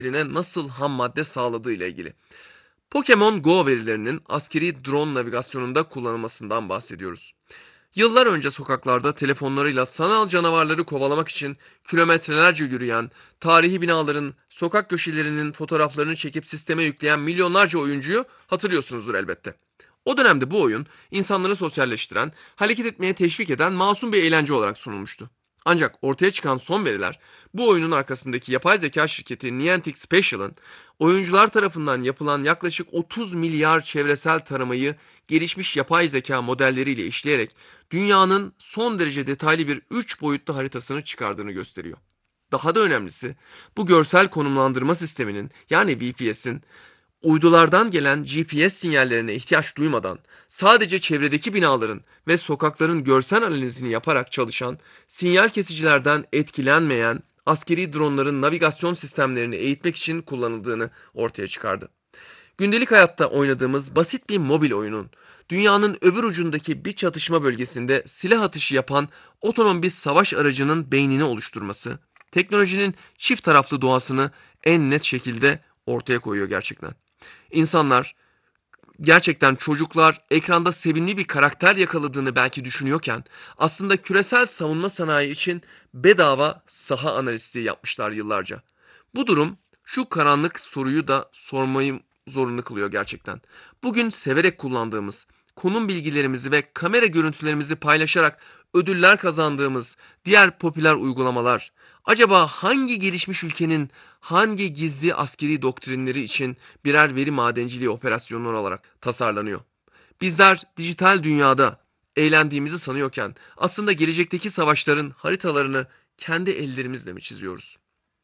nasıl ham madde sağladığı ile ilgili. Pokemon Go verilerinin askeri drone navigasyonunda kullanılmasından bahsediyoruz. Yıllar önce sokaklarda telefonlarıyla sanal canavarları kovalamak için kilometrelerce yürüyen, tarihi binaların sokak köşelerinin fotoğraflarını çekip sisteme yükleyen milyonlarca oyuncuyu hatırlıyorsunuzdur elbette. O dönemde bu oyun insanları sosyalleştiren, hareket etmeye teşvik eden masum bir eğlence olarak sunulmuştu. Ancak ortaya çıkan son veriler, bu oyunun arkasındaki yapay zeka şirketi Niantic Special'ın oyuncular tarafından yapılan yaklaşık 30 milyar çevresel taramayı gelişmiş yapay zeka modelleriyle işleyerek dünyanın son derece detaylı bir 3 boyutlu haritasını çıkardığını gösteriyor. Daha da önemlisi, bu görsel konumlandırma sisteminin yani VPS'in uydulardan gelen GPS sinyallerine ihtiyaç duymadan sadece çevredeki binaların ve sokakların görsel analizini yaparak çalışan, sinyal kesicilerden etkilenmeyen askeri dronların navigasyon sistemlerini eğitmek için kullanıldığını ortaya çıkardı. Gündelik hayatta oynadığımız basit bir mobil oyunun dünyanın öbür ucundaki bir çatışma bölgesinde silah atışı yapan otonom bir savaş aracının beynini oluşturması, teknolojinin çift taraflı doğasını en net şekilde ortaya koyuyor gerçekten. İnsanlar, gerçekten çocuklar ekranda sevimli bir karakter yakaladığını belki düşünüyorken aslında küresel savunma sanayi için bedava saha analisti yapmışlar yıllarca. Bu durum şu karanlık soruyu da sormayı zorunlu kılıyor gerçekten. Bugün severek kullandığımız, konum bilgilerimizi ve kamera görüntülerimizi paylaşarak ödüller kazandığımız diğer popüler uygulamalar acaba hangi gelişmiş ülkenin hangi gizli askeri doktrinleri için birer veri madenciliği operasyonları olarak tasarlanıyor? Bizler dijital dünyada eğlendiğimizi sanıyorken aslında gelecekteki savaşların haritalarını kendi ellerimizle mi çiziyoruz?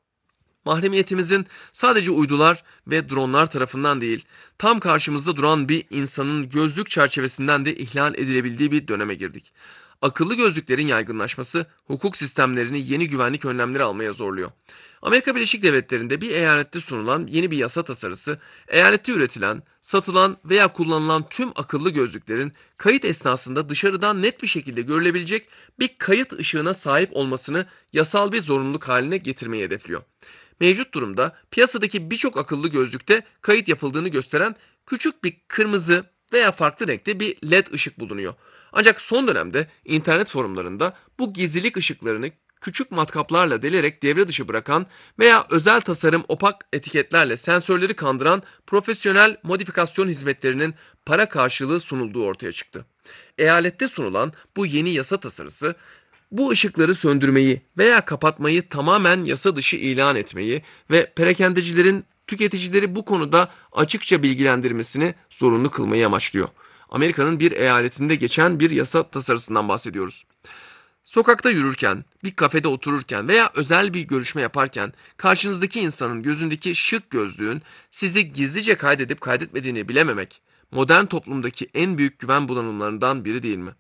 Mahremiyetimizin sadece uydular ve dronlar tarafından değil, tam karşımızda duran bir insanın gözlük çerçevesinden de ihlal edilebildiği bir döneme girdik. Akıllı gözlüklerin yaygınlaşması hukuk sistemlerini yeni güvenlik önlemleri almaya zorluyor. Amerika Birleşik Devletleri'nde bir eyalette sunulan yeni bir yasa tasarısı, eyalette üretilen, satılan veya kullanılan tüm akıllı gözlüklerin kayıt esnasında dışarıdan net bir şekilde görülebilecek bir kayıt ışığına sahip olmasını yasal bir zorunluluk haline getirmeyi hedefliyor. Mevcut durumda piyasadaki birçok akıllı gözlükte kayıt yapıldığını gösteren küçük bir kırmızı veya farklı renkte bir LED ışık bulunuyor. Ancak son dönemde internet forumlarında bu gizlilik ışıklarını küçük matkaplarla delerek devre dışı bırakan veya özel tasarım opak etiketlerle sensörleri kandıran profesyonel modifikasyon hizmetlerinin para karşılığı sunulduğu ortaya çıktı. Eyalette sunulan bu yeni yasa tasarısı bu ışıkları söndürmeyi veya kapatmayı tamamen yasa dışı ilan etmeyi ve perakendecilerin tüketicileri bu konuda açıkça bilgilendirmesini zorunlu kılmayı amaçlıyor. Amerika'nın bir eyaletinde geçen bir yasa tasarısından bahsediyoruz. Sokakta yürürken, bir kafede otururken veya özel bir görüşme yaparken karşınızdaki insanın gözündeki şık gözlüğün sizi gizlice kaydedip kaydetmediğini bilememek modern toplumdaki en büyük güven bulanımlarından biri değil mi?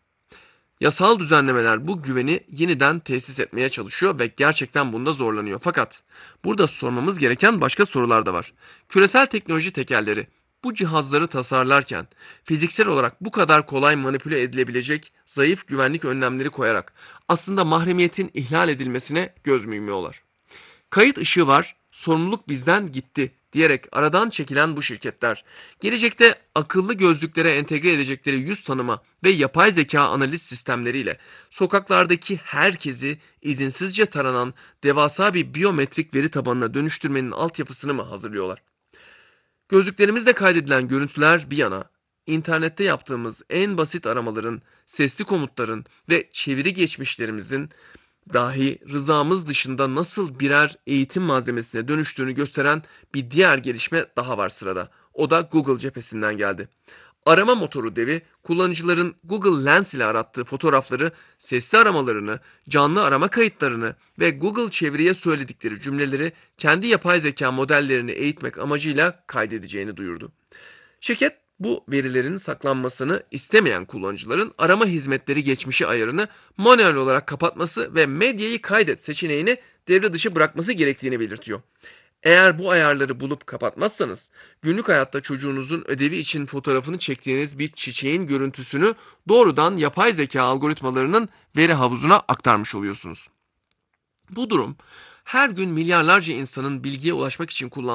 Yasal düzenlemeler bu güveni yeniden tesis etmeye çalışıyor ve gerçekten bunda zorlanıyor. Fakat burada sormamız gereken başka sorular da var. Küresel teknoloji tekelleri bu cihazları tasarlarken fiziksel olarak bu kadar kolay manipüle edilebilecek zayıf güvenlik önlemleri koyarak aslında mahremiyetin ihlal edilmesine göz mü yumuyorlar? Kayıt ışığı var, sorumluluk bizden gitti diyerek aradan çekilen bu şirketler, gelecekte akıllı gözlüklere entegre edecekleri yüz tanıma ve yapay zeka analiz sistemleriyle sokaklardaki herkesi izinsizce taranan devasa bir biyometrik veri tabanına dönüştürmenin altyapısını mı hazırlıyorlar? Gözlüklerimizde kaydedilen görüntüler bir yana, internette yaptığımız en basit aramaların, sesli komutların ve çeviri geçmişlerimizin dahi rızamız dışında nasıl birer eğitim malzemesine dönüştüğünü gösteren bir diğer gelişme daha var sırada. O da Google cephesinden geldi. Arama motoru devi kullanıcıların Google Lens ile arattığı fotoğrafları, sesli aramalarını, canlı arama kayıtlarını ve Google çeviriye söyledikleri cümleleri kendi yapay zeka modellerini eğitmek amacıyla kaydedeceğini duyurdu. Şirket bu verilerin saklanmasını istemeyen kullanıcıların arama hizmetleri geçmişi ayarını manuel olarak kapatması ve medyayı kaydet seçeneğini devre dışı bırakması gerektiğini belirtiyor. Eğer bu ayarları bulup kapatmazsanız günlük hayatta çocuğunuzun ödevi için fotoğrafını çektiğiniz bir çiçeğin görüntüsünü doğrudan yapay zeka algoritmalarının veri havuzuna aktarmış oluyorsunuz. Bu durum her gün milyarlarca insanın bilgiye ulaşmak için kullandığı